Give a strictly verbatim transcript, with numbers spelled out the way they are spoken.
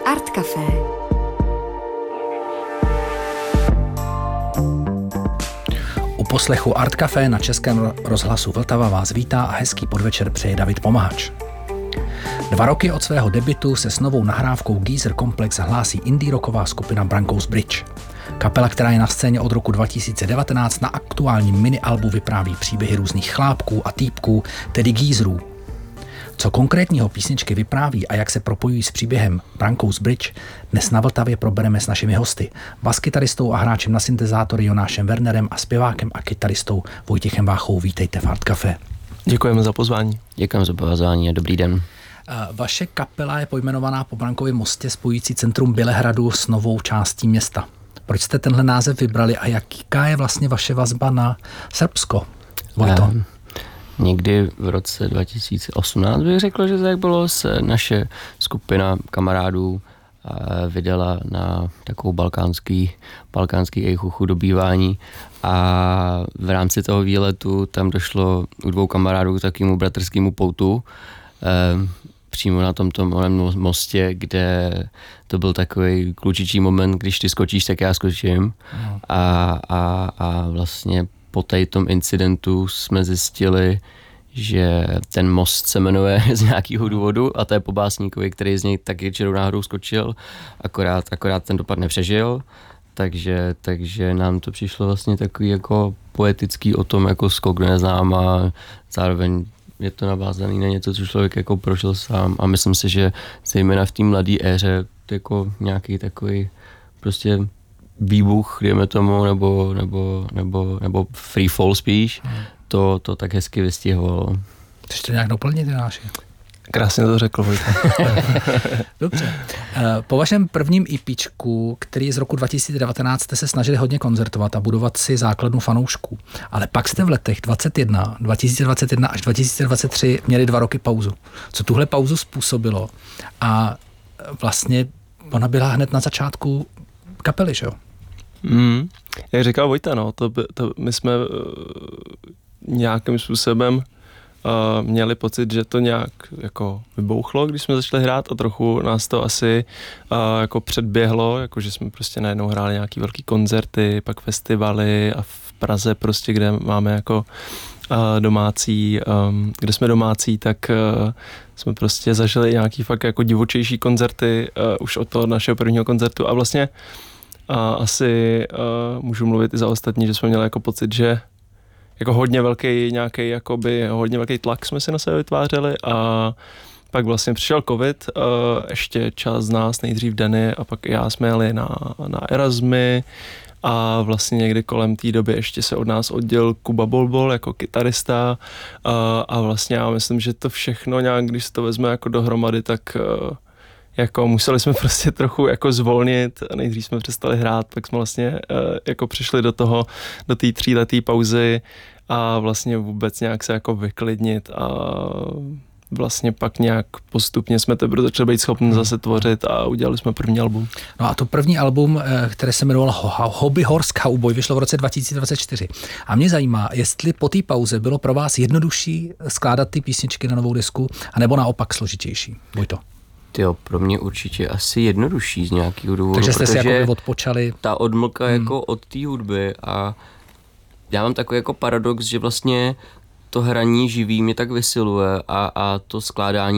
Art Café. U poslechu Art Café na Českém rozhlasu Vltava vás vítá a hezký podvečer přeje David Pomahač. Dva roky od svého debutu se s novou nahrávkou Geezer Complex hlásí indie rocková skupina Broncos Bridge. Kapela, která je na scéně od roku dva tisíce devatenáct, na aktuálním mini-albu vypráví příběhy různých chlápků a týpků, tedy geezerů. Co konkrétního písničky vypráví a jak se propojují s příběhem Broncos Bridge, dnes na Vltavě probereme s našimi hosty. Baskytaristou a hráčem na syntezátory Jonášem Wernerem a zpěvákem a kytaristou Vojtěchem Váchou. Vítejte v Art Café. Děkujeme za pozvání. Děkujeme za pozvání a dobrý den. Vaše kapela je pojmenovaná po Brankově mostě spojující centrum Bělehradu s novou částí města. Proč jste tenhle název vybrali a jaká je vlastně vaše vazba na Srbsko? Vojto. Um, někdy v roce dva tisíce osmnáct bych řekl, že tak bylo, se naše skupina kamarádů uh, vydala na takovou balkánský, balkánský ejchuchu dobývání a v rámci toho výletu tam došlo u dvou kamarádů k takovému bratrskému poutu, um, přímo na tomto mostě, kde to byl takový klučičí moment, když ty skočíš, tak já skočím. A, a, a vlastně po tom incidentu jsme zjistili, že ten most se jmenuje z nějakého důvodu a to je po básníkovi, který z něj taky čirou náhodou skočil, akorát, akorát ten dopad nepřežil. Takže, takže nám to přišlo vlastně takový jako poetický o tom, jako skok do neznáma, zároveň je to navázaný na něco, co člověk jako prožil sám a myslím si, že zejména v té mladé éře jako nějaký takový prostě výbuch, dejme tomu, nebo, nebo, nebo, nebo free fall spíš, hmm. to, to tak hezky vystihovalo. Chceš to nějak doplnit, Jonáši? Krásně to řekl, Vojta. Dobře. Po vašem prvním EPčku, který je z roku dva tisíce devatenáct, jste se snažili hodně koncertovat a budovat si základnu fanoušků. Ale pak jste v letech dvacet jedna, dva tisíce dvacet jedna až dva tisíce dvacet tři měli dva roky pauzu. Co tuhle pauzu způsobilo? A vlastně ona byla hned na začátku kapely, že jo? Mm, jak říkal Vojta, no, to, to my jsme uh, nějakým způsobem Uh, měli pocit, že to nějak jako vybouchlo, když jsme začali hrát a trochu nás to asi uh, jako předběhlo, jako že jsme prostě najednou hráli nějaký velký koncerty, pak festivaly a v Praze prostě, kde máme jako uh, domácí, um, kde jsme domácí, tak uh, jsme prostě zažili nějaký fakt jako divočejší koncerty uh, už od toho našeho prvního koncertu a vlastně uh, asi uh, můžu mluvit i za ostatní, že jsme měli jako pocit, že jako hodně velký nějaký, jakoby hodně velký tlak jsme si na sebe vytvářeli a pak vlastně přišel covid, uh, ještě část z nás, nejdřív Danny a pak já jsme jeli na, na Erasmy a vlastně někdy kolem té doby ještě se od nás oddělil Kuba Bolbol jako kytarista uh, a vlastně já myslím, že to všechno nějak, když se to vezme jako dohromady, tak uh, jako museli jsme prostě trochu jako zvolnit, nejdřív jsme přestali hrát, pak jsme vlastně uh, jako přišli do toho, do té tříletý pauzy a vlastně vůbec nějak se jako vyklidnit a vlastně pak nějak postupně jsme teprve začali být schopni zase tvořit a udělali jsme první album. No a to první album, které se jmenovalo Hobby Horse Cowboy, vyšlo v roce dva tisíce dvacet čtyři. A mě zajímá, jestli po té pauze bylo pro vás jednodušší skládat ty písničky na novou desku, anebo naopak složitější? Vojto. Jo, pro mě určitě asi jednodušší z nějakého důvodu. Takže jste si jako odpočali. Ta odmlka hmm. jako od té hudby a já mám takový jako paradox, že vlastně to hraní živý mě tak vysiluje a, a to skládání